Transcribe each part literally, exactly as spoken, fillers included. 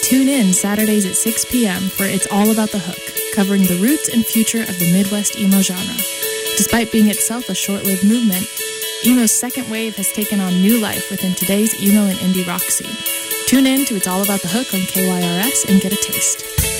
Tune in Saturdays at six p.m. for It's All About the Hook, covering the roots and future of the Midwest emo genre. Despite being itself a short-lived movement, emo's second wave has taken on new life within today's emo and indie rock scene. Tune in to It's All About the Hook on K Y R S and get a taste.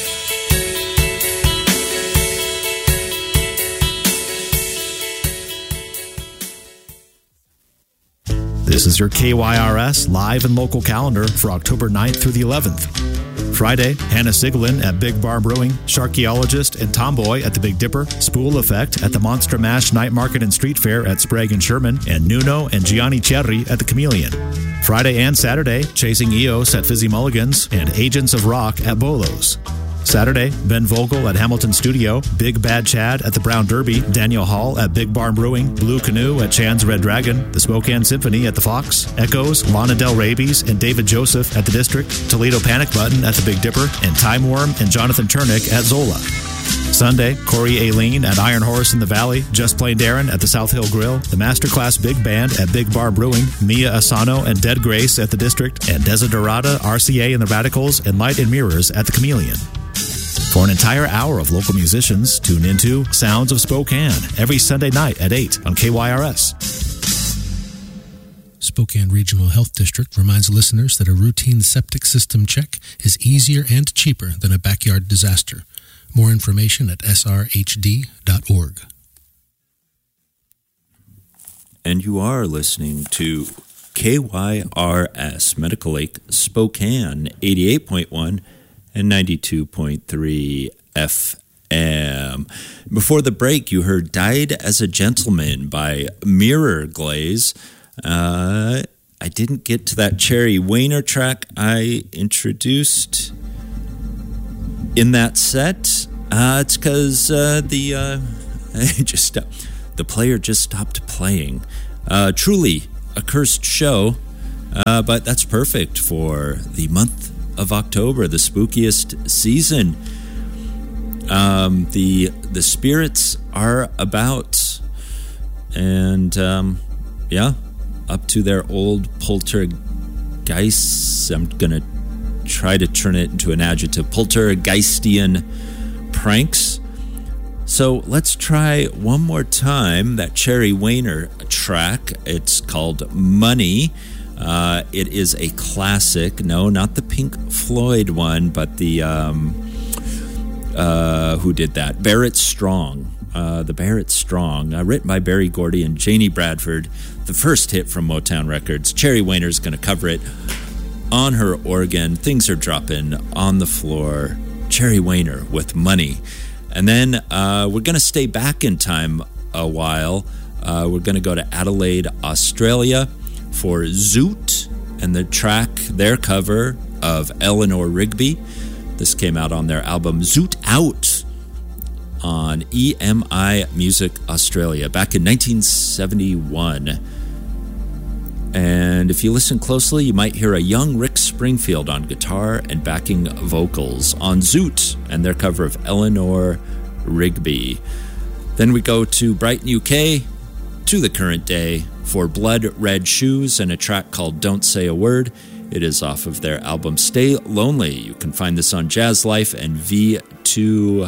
This is your K Y R S live and local calendar for October ninth through the eleventh. Friday, Hannah Siglin at Big Bar Brewing, Sharkyologist and Tomboy at the Big Dipper, Spool Effect at the Monster Mash Night Market and Street Fair at Sprague and Sherman, and Nuno and Gianni Cherry at the Chameleon. Friday and Saturday, Chasing Eos at Fizzy Mulligan's and Agents of Rock at Bolo's. Saturday, Ben Vogel at Hamilton Studio, Big Bad Chad at the Brown Derby, Daniel Hall at Big Barn Brewing, Blue Canoe at Chan's Red Dragon, the Spokane Symphony at the Fox, Echoes, Lana Del Rabies and David Joseph at the District, Toledo Panic Button at the Big Dipper, and Time Worm and Jonathan Turnick at Zola. Sunday, Corey Aileen at Iron Horse in the Valley, Just Plain Darren at the South Hill Grill, the Masterclass Big Band at Big Bar Brewing, Mia Asano and Dead Grace at the District, and Desiderata, R C A and the Radicals, and Light and Mirrors at the Chameleon. For an entire hour of local musicians, tune into Sounds of Spokane every Sunday night at eight on K Y R S. Spokane Regional Health District reminds listeners that a routine septic system check is easier and cheaper than a backyard disaster. More information at S R H D dot org. And you are listening to K Y R S, Medical Lake, Spokane, eighty-eight point one and ninety-two point three F M. Before the break, you heard Died as a Gentleman by Mirror Glaze. Uh, I didn't get to that Cherry Wayner track I introduced in that set. Uh, it's because uh, the uh, just uh, the player just stopped playing. Uh, truly a cursed show, uh, but that's perfect for the month of October, the spookiest season. Um, the the spirits are about, and um, yeah, up to their old poltergeists. I'm gonna try to turn it into an adjective: poltergeistian pranks. So let's try one more time that Cherry Wayner track. It's called Money. Uh, it is a classic. No, not the Pink Floyd one, but the um, uh, who did that? Barrett Strong. Uh, the Barrett Strong, uh, written by Barry Gordy and Janie Bradford. The first hit from Motown Records. Cherry Wayner's going to cover it on her organ. Things are dropping on the floor. Cherry Wayner with Money. And then uh, we're going to stay back in time a while. Uh, we're going to go to Adelaide, Australia for Zoot and the track, their cover of Eleanor Rigby. This came out on their album Zoot Out on E M I Music Australia back in nineteen seventy-one. And if you listen closely, you might hear a young Rick Springfield on guitar and backing vocals on Zoot and their cover of Eleanor Rigby. Then we go to Brighton, U K, to the current day for Blood Red Shoes and a track called Don't Say a Word. It is off of their album Stay Lonely. You can find this on Jazz Life and V two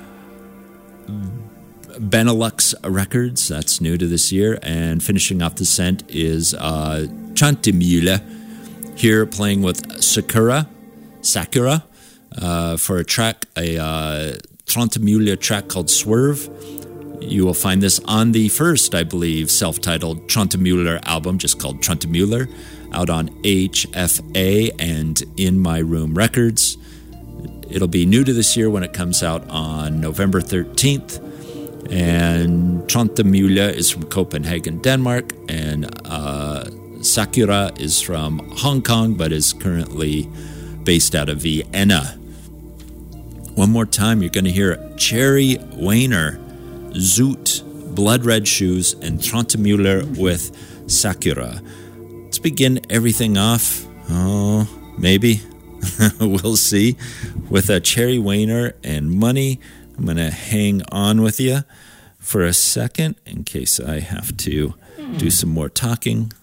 Benelux Records. That's new to this year. And finishing off the set is uh, Chantemule here playing with Sakura, Sakura uh, for a track, a uh, Chantemule track called Swerve. You will find this on the first, I believe, self-titled Chantemuller album, just called Chantemuller, out on H F A and In My Room Records. It'll be new to this year when it comes out on November thirteenth. And Chantemule is from Copenhagen, Denmark, and uh, Sakura is from Hong Kong, but is currently based out of Vienna. One more time, you're going to hear Cherry Wayner, Zoot, Blood Red Shoes, and Chantemule with Sakura. Let's begin everything off, oh, maybe, we'll see, with a Cherry Wayner and Money. I'm going to hang on with you for a second in case I have to do some more talking.